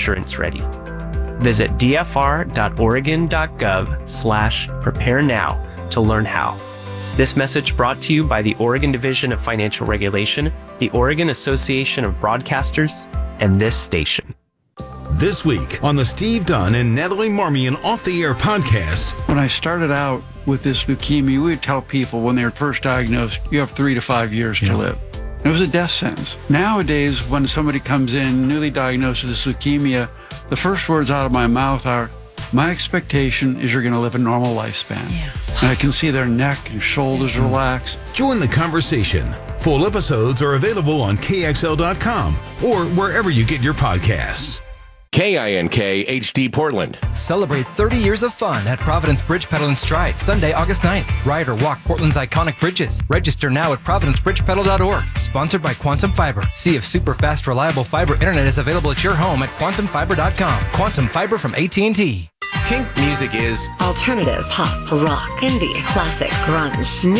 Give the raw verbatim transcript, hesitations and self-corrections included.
insurance ready. Visit d f r dot oregon dot gov slash prepare now to learn how. This message brought to you by the Oregon Division of Financial Regulation, the Oregon Association of Broadcasters, and this station. This week on the Steve Dunn and Natalie Marmion Off the Air podcast. When I started out with this leukemia, we would tell people when they were first diagnosed, you have three to five years yeah. to live. It was a death sentence. Nowadays, when somebody comes in newly diagnosed with this leukemia, the first words out of my mouth are, my expectation is you're going to live a normal lifespan. Yeah. And I can see their neck and shoulders relax. Join the conversation. Full episodes are available on K X L dot com or wherever you get your podcasts. K I N K H D Portland. Celebrate thirty years of fun at Providence Bridge Pedal and Stride, Sunday, August ninth. Ride or walk Portland's iconic bridges. Register now at providence bridge pedal dot org. Sponsored by Quantum Fiber. See if super fast, reliable fiber internet is available at your home at quantum fiber dot com. Quantum Fiber from A T and T. Kink music is alternative, pop, rock, indie, classics, grunge.